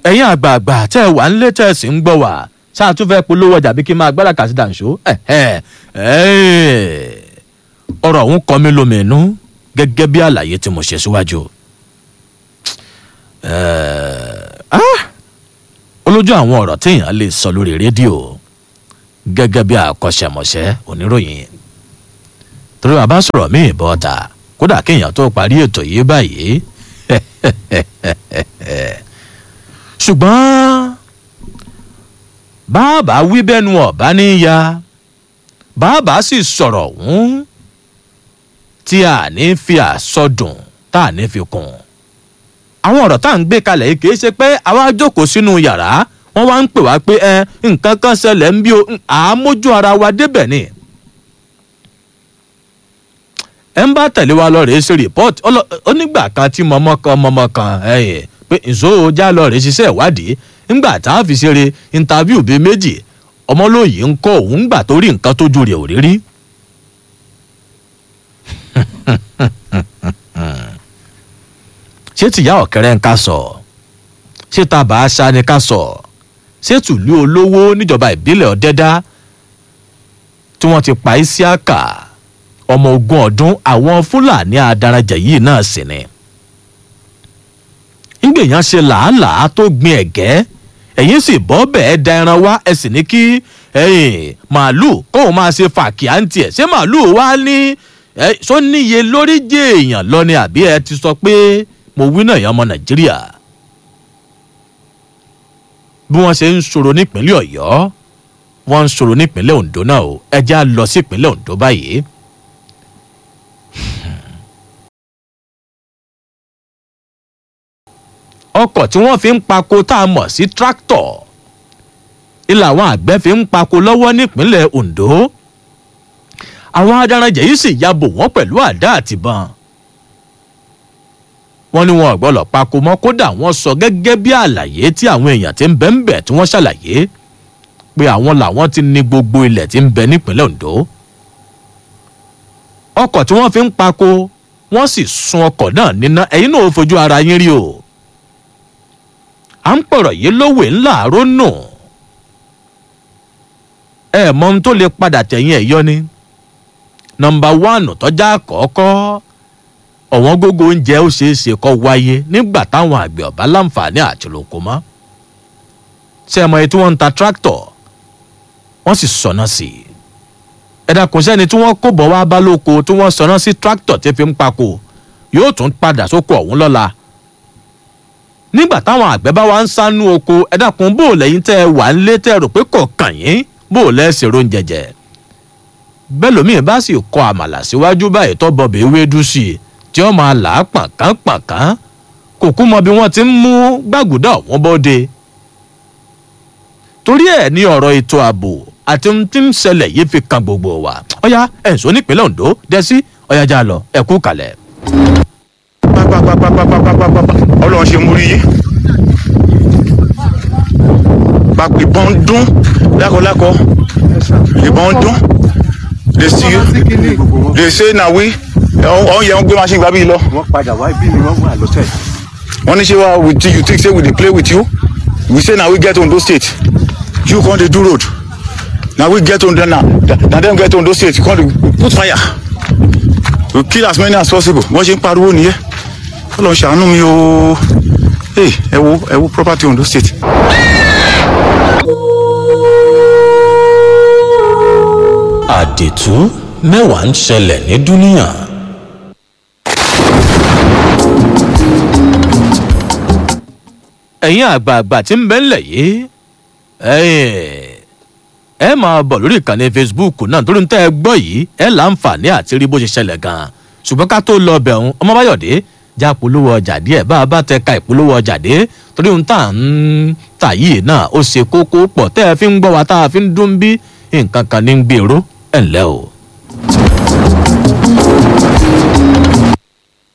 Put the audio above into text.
ẹ̀yin àgbààgbà tẹ́ ẹ wà ń lé tẹ́ ẹ sì ń gbọ́ wá ṣáà tún fẹ́ polówó ọjà bí kí n máa gbára kà sí dànṣó ọ̀rọ̀ ọ̀hún kọ mí lóminú gẹ́gẹ́ bí àlàyé tí mo ṣe síwájú. olójú àwọn ọ̀rọ̀ téèyàn lè sọ lórí rédíò gẹ́gẹ́ bí àkọ́ṣẹ́mọṣẹ́ oníròyìn torí bàbá sọ̀rọ̀ míì bọ́ta kódà kéèyàn tó parí ètò yìí báyìí ṣùgbọ́n bàbá wí bẹ́nu ọ̀bá níyà bàbá sì sọ̀rọ̀ ọ̀hún tí a ní fi àsọdùn tá a ní fi kùn àwọn ọ̀rọ̀ tá à ń gbé kalẹ̀ yìí kì í ṣe pé àwa jókòó sínú yàrá wọ́n wá ń pè wá pé nǹkan kan ṣẹlẹ̀ ń bí o àmójú ara wa débẹ̀ ni ẹ ń bá tẹ̀lé wa lọ rèé ṣe rìpọ́ọ̀tì onígbà kan tí mọ̀mọ́ kan pé ìṣòro já lọ rèé ṣiṣẹ́ ìwádìí ńgbà tá a fi ṣeré intaviu bíi méjì ọmọlóyè ń kọ́ òun gbà tó rí nǹkan tójú rẹ̀ ò rí rí. ṣé tìyá ọ̀kẹ́rẹ́ ń ká sọ ṣé tàbá aṣá ni ká sọ ṣé tùlú olówó níjọba ìbílẹ̀ ọ̀dẹ́dá tí wọ́n ti pa Isiaka ọmọ 20 ọdún àwọn Fúlàní adaranjẹ yìí náà sì ni. ńgbèyàn ṣe làálàá tó gbin ẹ̀gẹ́ ẹ̀yìn sì bọ́ bẹ́ẹ̀ da ẹran wá ẹ sì ní kí màálù kóun máa ṣe fàkíyàntì ẹ̀ ṣé màálù wá ní sọ níye lórí jẹ́ èèyàn lọ ni àbí ẹ ti sọ pé mo wí náà yẹn ọmọ Nàìjíríà bí wọ́n ṣe ń ṣòro nípínlẹ̀ Ọ̀yọ́ wọ́n ń ṣòro nípínlẹ̀ Oǹdó náà o ẹ já lọ sí ìpínlẹ̀ Oǹdó báyìí. ọkọ̀ tí wọ́n fi ń pako tá a mọ̀ sí tractor ilà àwọn àgbẹ̀ fi ń pako lọ́wọ́ nípínlẹ̀ Oǹdó àwọn adaranjẹ yìí sì ya bò wọ́n pẹ̀lú àdá àtìbọn wọ́n ní wọn ò gbọ́dọ̀ pako mọ́ kódà wọ́n sọ gẹ́gẹ́ bí àlàyé tí àwọn èèyàn ti ń bẹ ń bẹ tí wọ́n ṣàlàyé pé àwọn làwọn ti ní gbogbo ilẹ̀ tí ń bẹ nípínlẹ̀ Oǹdó ọkọ̀ tí wọ́n fi ń pako wọ́n sì sun ọkọ̀ náà níná ẹ̀yin náà ó fojú ara yín rí o à ń pọ̀rọ̀ yìí lówè ńlá àrónù ẹ mọ ohun tó lè padà tẹ̀yìn ẹ̀ yọ ni nọ́mbà 1 tọ́jà àkọ́kọ́ ọ̀wọ́n gógó oúnjẹ ó ṣeé ṣe kó wáyé nígbà táwọn àgbẹ̀ ọ̀bá láǹfààní àti lóko mọ́ ṣé ẹ mọ èyí tí wọ́n ń ta tractor wọ́n sì sọ̀nà sí i ẹ dákun sẹ́ni tí wọ́n kó bọ̀ wá bá lóko tí wọ́n sọ̀nà sí tractor tí fi ń pako yóò tún padà sóko ọ̀hún lọ́la nígbà táwọn àgbẹ̀ bá wá ń sánú oko ẹ dákun bó lẹ́yìn tẹ́ ẹ wà ń lé tẹ́ ẹ rò pé kò kàn yín bó lẹ́sẹ̀ ro ń jẹjẹ bẹ́ẹ̀ lómìn bá sì kọ àmàlà síwájú báyìí tó bọ̀bẹ̀ ewédú sí i tí ó máa là á pàǹkán kò kú mọ bí wọ́n ti ń mú gbàgùdà ọ̀wọ́n bọ́dé torí ẹ̀ ní ọ̀rọ̀ ètò ààbò àti ohun tí ń ṣẹlẹ̀ yìí fi kan gbogbo wa ọ̀yá ẹ̀sùn nípínlẹ̀ Oǹdó dẹ́sí ọ̀yá já lọ ẹ̀kú kalẹ̀. Ọlọ́run ṣe mú rí yín ìbọn dún lákọlákọ ìbọn dún lè ṣe náà wí ọ̀hún yẹn ń gbé machine gbábí lọ. wọ́n padà wá ibi ni wọ́n wà lọ́tẹ̀. wọ́n ní ṣé wá you think say we dey play with you we say na we get Ondo state you come dey do road na we get Ondo na dem get Ondo state come dey put fire we kill as many as possible wọ́n ṣe ń pariwo nìyẹn Ọlọ́run ṣàánú mi o ẹ wo property Ondo state. àdètú mẹ́wàá ń ṣẹlẹ̀ ní dúníà. ẹ̀yin àgbààgbà tí ń bẹ ńlẹ̀ yìí ẹ máa bọ̀ lórí ìkànnì Facebook náà torí ń tẹ́ ẹ gbọ́ yìí ẹ láǹfààní àti rí bó ṣe ṣẹlẹ̀ gan-an ṣùgbọ́n ká tó lọ bẹ̀ ọ̀hún Ọmọbáyọ̀dé já polówó ọjà díẹ̀ bá a bá tẹ ka ìpolówó ọjà dé torí ohun tá à ń tà yìí náà ó ṣe kókó pọ̀ tẹ́ ẹ fi ń gbọ́ wa tá a fi ń dún bí nǹkan kan ní ń gbèrò ẹ̀ ńlẹ́ o.